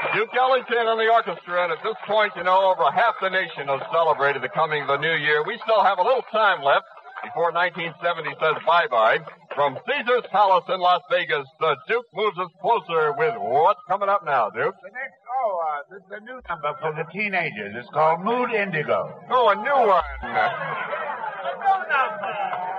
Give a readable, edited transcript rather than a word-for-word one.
Duke Ellington and the orchestra, and at this point, over half the nation has celebrated the coming of the new year. We still have a little time left before 1970 says bye-bye. From Caesar's Palace in Las Vegas, the Duke moves us closer with what's coming up now, Duke. This is a new number for the teenagers. It's called Mood Indigo. Oh, a new one. A new number.